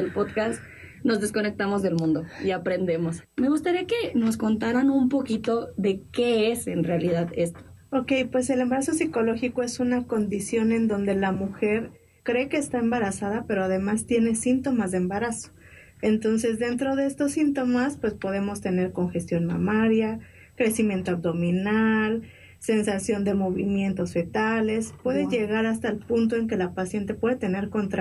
el podcast, nos desconectamos del mundo y aprendemos. Me gustaría que nos contaran un poquito de qué es en realidad esto. Ok, pues el embarazo psicológico es una condición en donde la mujer cree que está embarazada, pero además tiene síntomas de embarazo. Entonces, dentro de estos síntomas, pues podemos tener congestión mamaria, crecimiento abdominal, sensación de movimientos fetales, puede llegar hasta el punto en que la paciente puede tener contracciones